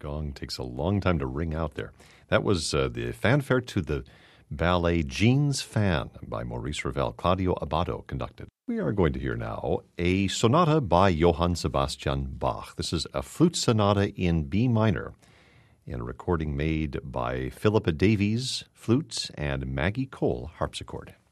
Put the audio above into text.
gong takes a long time to ring out there. That was the fanfare to the ballet Jean's Fan by Maurice Ravel. Claudio Abbado conducted. We are going to hear now a sonata by Johann Sebastian Bach. This is a flute sonata in B minor, in a recording made by Philippa Davies, flute, and Maggie Cole, harpsichord.